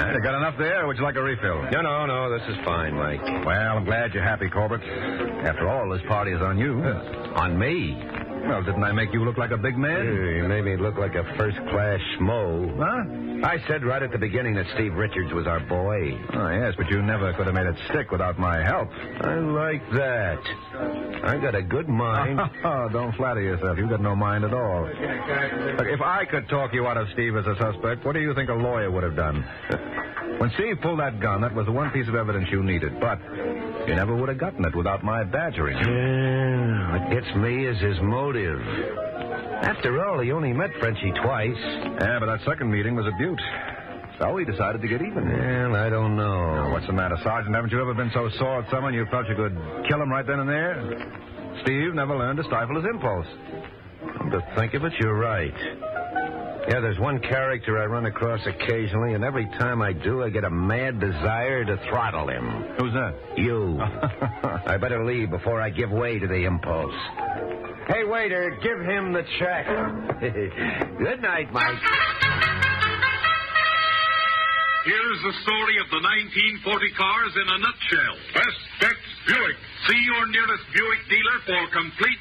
You got enough there, or would you like a refill? No, this is fine, Mike. Well, I'm glad you're happy, Corbett. After all, this party is on you. On me? Well, didn't I make you look like a big man? You made me look like a first-class schmo. Huh? I said right at the beginning that Steve Richards was our boy. Oh, yes, but you never could have made it stick without my help. I like that. I got a good mind. Oh, don't flatter yourself. You've got no mind at all. Look, if I could talk you out of Steve as a suspect, what do you think a lawyer would have done? When Steve pulled that gun, that was the one piece of evidence you needed. But you never would have gotten it without my badgering you. Yeah, what gets me is his motive. After all, he only met Frenchie twice. Yeah, but that second meeting was a beaut. So he decided to get even. Well, I don't know. Now, what's the matter, Sergeant? Haven't you ever been so sore at someone you felt you could kill him right then and there? Steve never learned to stifle his impulse. Come to think of it, you're right. Yeah, there's one character I run across occasionally, and every time I do, I get a mad desire to throttle him. Who's that? You. I better leave before I give way to the impulse. Hey, waiter, give him the check. Good night, Mike. Here's the story of the 1940 cars in a nutshell. Best Beck's Buick. See your nearest Buick dealer for complete